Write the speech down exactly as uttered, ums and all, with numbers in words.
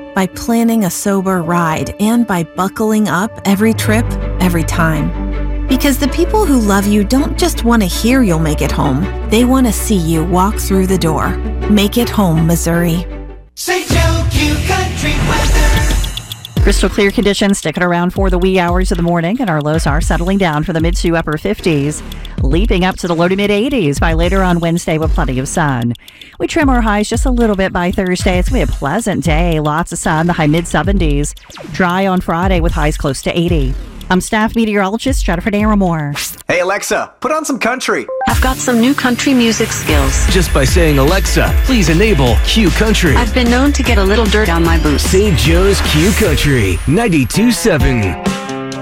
by planning a sober ride, and by buckling up every trip, every time. Because the people who love you don't just want to hear you'll make it home. They want to see you walk through the door. Make it home, Missouri. Saint Joe Q Country Weather. Crystal clear conditions sticking around for the wee hours of the morning, and our lows are settling down for the mid to upper fifties, leaping up to the low to mid eighties by later on Wednesday with plenty of sun. We trim our highs just a little bit by Thursday. It's going to be a pleasant day. Lots of sun, the high mid seventies. Dry on Friday with highs close to eighty. I'm staff meteorologist Jennifer Naramore. Hey Alexa, put on some country. I've got some new country music skills. Just by saying, Alexa, please enable Q Country. I've been known to get a little dirt on my boots. Saint Joe's Q Country, ninety-two point seven.